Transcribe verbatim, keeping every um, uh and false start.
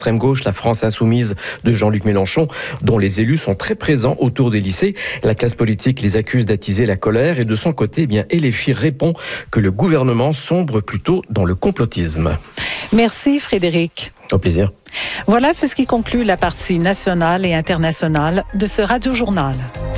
extrême gauche, la France insoumise de Jean-Luc Mélenchon, dont les élus sont très présents autour des lycées. La classe politique les accuse d'attiser la colère et de son côté, eh bien, L F I répond que le gouvernement sombre plutôt dans le complotisme. Merci Frédéric. Au plaisir. Voilà, c'est ce qui conclut la partie nationale et internationale de ce Radio-Journal.